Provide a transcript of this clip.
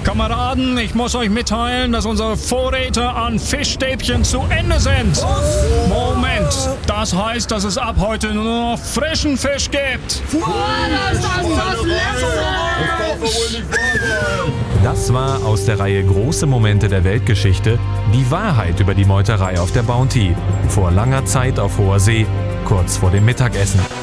Kameraden, ich muss euch mitteilen, dass unsere Vorräte an Fischstäbchen zu Ende sind. Moment, das heißt, dass es ab heute nur noch frischen Fisch gibt. Das war aus der Reihe Große Momente der Weltgeschichte die Wahrheit über die Meuterei auf der Bounty. Vor langer Zeit auf hoher See, kurz vor dem Mittagessen.